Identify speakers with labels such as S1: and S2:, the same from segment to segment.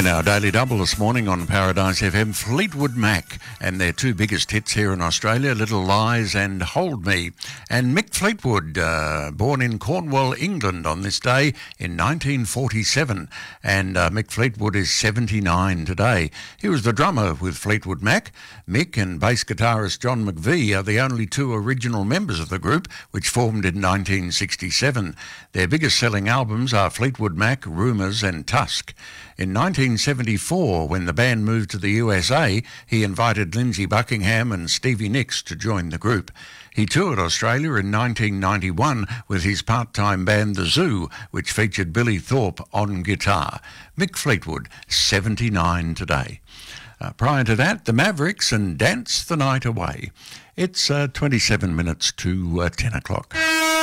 S1: In our Daily Double this morning on Paradise FM, Fleetwood Mac and their two biggest hits here in Australia, Little Lies and Hold Me. And Mick Fleetwood, born in Cornwall, England on this day in 1947. And Mick Fleetwood is 79 today. He was the drummer with Fleetwood Mac. Mick and bass guitarist John McVie are the only two original members of the group, which formed in 1967. Their biggest selling albums are Fleetwood Mac, Rumours and Tusk. In 1974, when the band moved to the USA, he invited Lindsey Buckingham and Stevie Nicks to join the group. He toured Australia in 1991 with his part-time band The Zoo, which featured Billy Thorpe on guitar. Mick Fleetwood, 79 today. Prior to that, the Mavericks and Dance the Night Away. It's 27 minutes to 10 o'clock.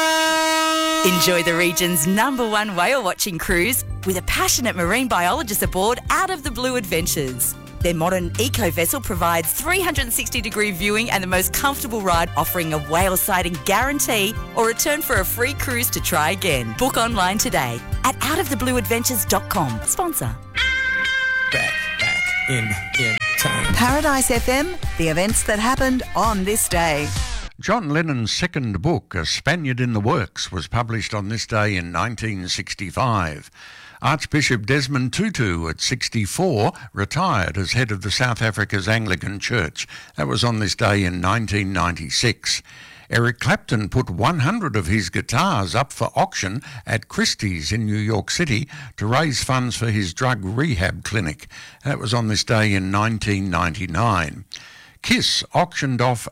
S2: Enjoy the region's #1 whale watching cruise with a passionate marine biologist aboard Out of the Blue Adventures. Their modern eco vessel provides 360-degree viewing and the most comfortable ride, offering a whale sighting guarantee or return for a free cruise to try again. Book online today at outoftheblueadventures.com. Sponsor.
S3: Back in time.
S4: Paradise FM, the events that happened on this day.
S1: John Lennon's second book, A Spaniard in the Works, was published on this day in 1965. Archbishop Desmond Tutu, at 64, retired as head of the South Africa's Anglican Church. That was on this day in 1996. Eric Clapton put 100 of his guitars up for auction at Christie's in New York City to raise funds for his drug rehab clinic. That was on this day in 1999. Kiss auctioned off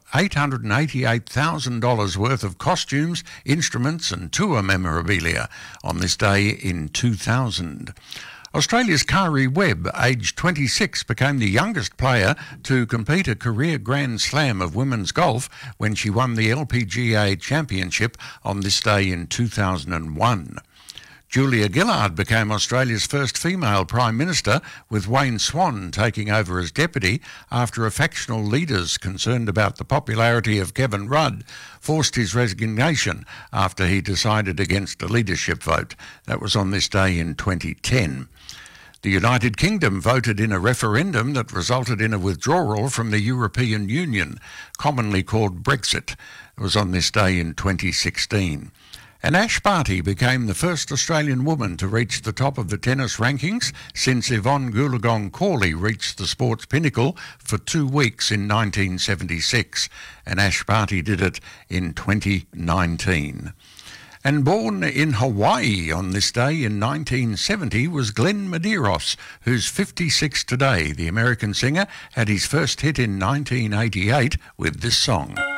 S1: $888,000 worth of costumes, instruments and tour memorabilia on this day in 2000. Australia's Kari Webb, aged 26, became the youngest player to compete a career Grand Slam of women's golf when she won the LPGA Championship on this day in 2001. Julia Gillard became Australia's first female Prime Minister, with Wayne Swan taking over as deputy after factional leaders concerned about the popularity of Kevin Rudd forced his resignation after he decided against a leadership vote. That was on this day in 2010. The United Kingdom voted in a referendum that resulted in a withdrawal from the European Union, commonly called Brexit. It was on this day in 2016. And Ash Barty became the first Australian woman to reach the top of the tennis rankings since Yvonne Goolagong-Cawley reached the sport's pinnacle for 2 weeks in 1976. And Ash Barty did it in 2019. And born in Hawaii on this day in 1970 was Glenn Medeiros, who's 56 today. The American singer had his first hit in 1988 with this song.